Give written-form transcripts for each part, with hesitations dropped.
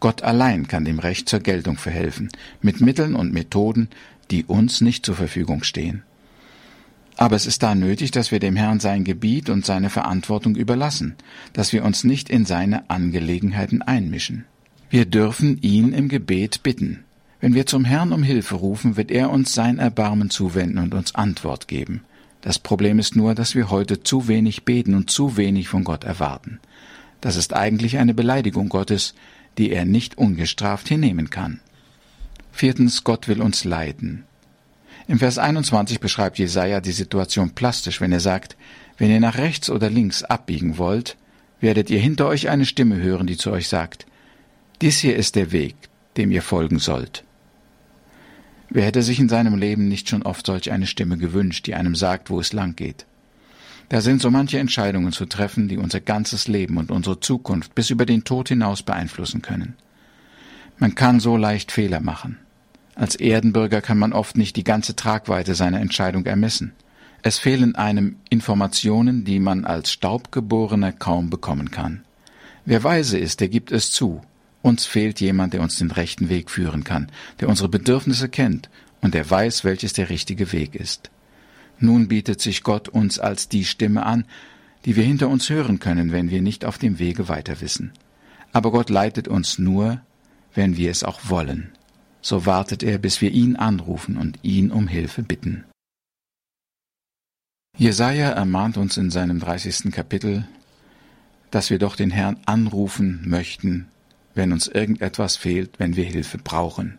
Gott allein kann dem Recht zur Geltung verhelfen, mit Mitteln und Methoden, die uns nicht zur Verfügung stehen. Aber es ist da nötig, dass wir dem Herrn sein Gebiet und seine Verantwortung überlassen, dass wir uns nicht in seine Angelegenheiten einmischen. Wir dürfen ihn im Gebet bitten. Wenn wir zum Herrn um Hilfe rufen, wird er uns sein Erbarmen zuwenden und uns Antwort geben. Das Problem ist nur, dass wir heute zu wenig beten und zu wenig von Gott erwarten. Das ist eigentlich eine Beleidigung Gottes, die er nicht ungestraft hinnehmen kann. 4. Gott will uns leiten. Im Vers 21 beschreibt Jesaja die Situation plastisch, wenn er sagt, wenn ihr nach rechts oder links abbiegen wollt, werdet ihr hinter euch eine Stimme hören, die zu euch sagt, dies hier ist der Weg, dem ihr folgen sollt. Wer hätte sich in seinem Leben nicht schon oft solch eine Stimme gewünscht, die einem sagt, wo es lang geht? Da sind so manche Entscheidungen zu treffen, die unser ganzes Leben und unsere Zukunft bis über den Tod hinaus beeinflussen können. Man kann so leicht Fehler machen. Als Erdenbürger kann man oft nicht die ganze Tragweite seiner Entscheidung ermessen. Es fehlen einem Informationen, die man als Staubgeborener kaum bekommen kann. Wer weise ist, der gibt es zu. Uns fehlt jemand, der uns den rechten Weg führen kann, der unsere Bedürfnisse kennt und der weiß, welches der richtige Weg ist. Nun bietet sich Gott uns als die Stimme an, die wir hinter uns hören können, wenn wir nicht auf dem Wege weiter wissen. Aber Gott leitet uns nur, wenn wir es auch wollen. So wartet er, bis wir ihn anrufen und ihn um Hilfe bitten. Jesaja ermahnt uns in seinem 30. Kapitel, dass wir doch den Herrn anrufen möchten, wenn uns irgendetwas fehlt, wenn wir Hilfe brauchen.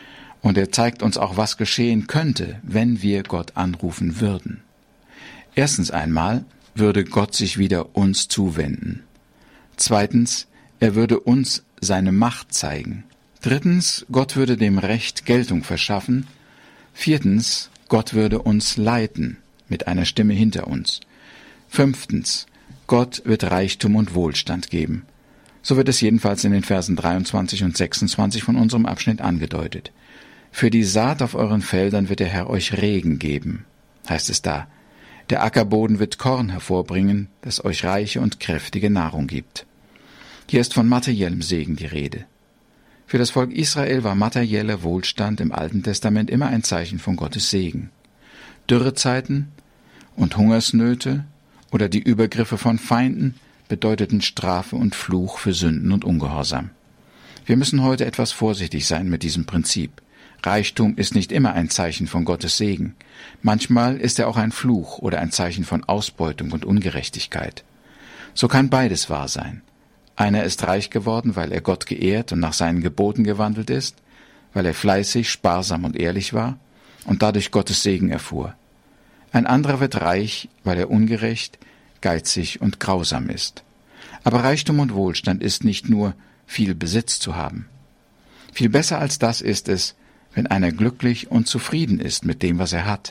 Und er zeigt uns auch, was geschehen könnte, wenn wir Gott anrufen würden. Erstens einmal würde Gott sich wieder uns zuwenden. Zweitens, er würde uns seine Macht zeigen. Drittens, Gott würde dem Recht Geltung verschaffen. Viertens, Gott würde uns leiten mit einer Stimme hinter uns. Fünftens, Gott wird Reichtum und Wohlstand geben. So wird es jedenfalls in den Versen 23 und 26 von unserem Abschnitt angedeutet. Für die Saat auf euren Feldern wird der Herr euch Regen geben, heißt es da. Der Ackerboden wird Korn hervorbringen, das euch reiche und kräftige Nahrung gibt. Hier ist von materiellem Segen die Rede. Für das Volk Israel war materieller Wohlstand im Alten Testament immer ein Zeichen von Gottes Segen. Dürrezeiten und Hungersnöte oder die Übergriffe von Feinden bedeuteten Strafe und Fluch für Sünden und Ungehorsam. Wir müssen heute etwas vorsichtig sein mit diesem Prinzip. Reichtum ist nicht immer ein Zeichen von Gottes Segen. Manchmal ist er auch ein Fluch oder ein Zeichen von Ausbeutung und Ungerechtigkeit. So kann beides wahr sein. Einer ist reich geworden, weil er Gott geehrt und nach seinen Geboten gewandelt ist, weil er fleißig, sparsam und ehrlich war und dadurch Gottes Segen erfuhr. Ein anderer wird reich, weil er ungerecht, geizig und grausam ist. Aber Reichtum und Wohlstand ist nicht nur viel Besitz zu haben. Viel besser als das ist es, wenn einer glücklich und zufrieden ist mit dem, was er hat.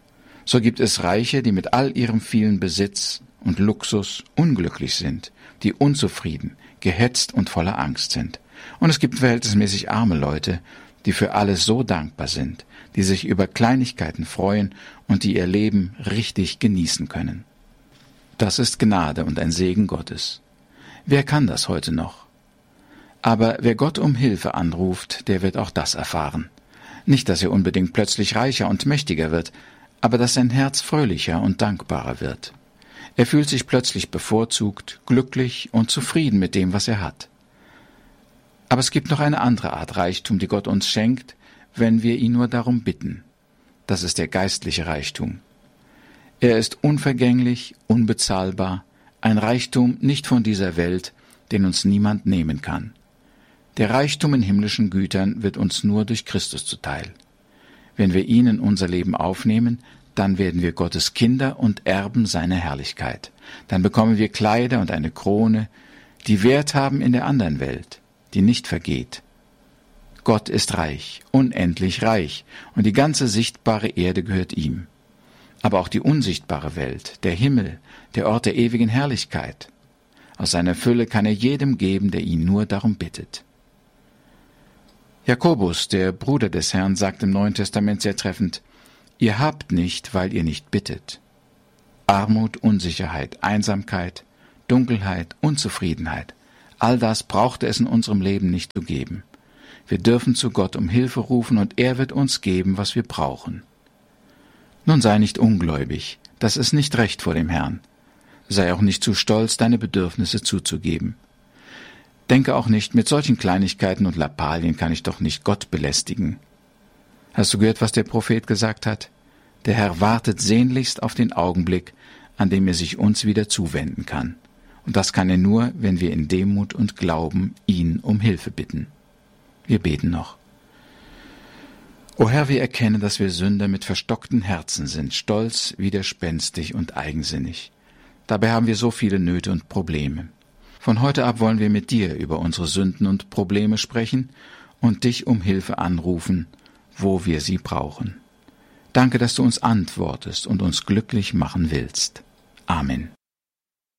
So gibt es Reiche, die mit all ihrem vielen Besitz und Luxus unglücklich sind, die unzufrieden, gehetzt und voller Angst sind. Und es gibt verhältnismäßig arme Leute, die für alles so dankbar sind, die sich über Kleinigkeiten freuen und die ihr Leben richtig genießen können. Das ist Gnade und ein Segen Gottes. Wer kann das heute noch? Aber wer Gott um Hilfe anruft, der wird auch das erfahren. Nicht, dass er unbedingt plötzlich reicher und mächtiger wird, aber dass sein Herz fröhlicher und dankbarer wird. Er fühlt sich plötzlich bevorzugt, glücklich und zufrieden mit dem, was er hat. Aber es gibt noch eine andere Art Reichtum, die Gott uns schenkt, wenn wir ihn nur darum bitten. Das ist der geistliche Reichtum. Er ist unvergänglich, unbezahlbar, ein Reichtum nicht von dieser Welt, den uns niemand nehmen kann. Der Reichtum in himmlischen Gütern wird uns nur durch Christus zuteil. Wenn wir ihn in unser Leben aufnehmen, dann werden wir Gottes Kinder und Erben seiner Herrlichkeit. Dann bekommen wir Kleider und eine Krone, die Wert haben in der anderen Welt, die nicht vergeht. Gott ist reich, unendlich reich, und die ganze sichtbare Erde gehört ihm. Aber auch die unsichtbare Welt, der Himmel, der Ort der ewigen Herrlichkeit. Aus seiner Fülle kann er jedem geben, der ihn nur darum bittet. Jakobus, der Bruder des Herrn, sagt im Neuen Testament sehr treffend: Ihr habt nicht, weil ihr nicht bittet. Armut, Unsicherheit, Einsamkeit, Dunkelheit, Unzufriedenheit, All das brauchte es in unserem Leben nicht zu geben. Wir dürfen zu Gott um Hilfe rufen und er wird uns geben, was wir brauchen. Nun sei nicht ungläubig, das ist nicht recht vor dem Herrn. Sei auch nicht zu stolz, deine Bedürfnisse zuzugeben. Denke auch nicht, mit solchen Kleinigkeiten und Lappalien kann ich doch nicht Gott belästigen. Hast du gehört, was der Prophet gesagt hat? Der Herr wartet sehnlichst auf den Augenblick, an dem er sich uns wieder zuwenden kann. Und das kann er nur, wenn wir in Demut und Glauben ihn um Hilfe bitten. Wir beten noch. O Herr, wir erkennen, dass wir Sünder mit verstockten Herzen sind, stolz, widerspenstig und eigensinnig. Dabei haben wir so viele Nöte und Probleme. Von heute ab wollen wir mit dir über unsere Sünden und Probleme sprechen und dich um Hilfe anrufen, wo wir sie brauchen. Danke, dass du uns antwortest und uns glücklich machen willst. Amen.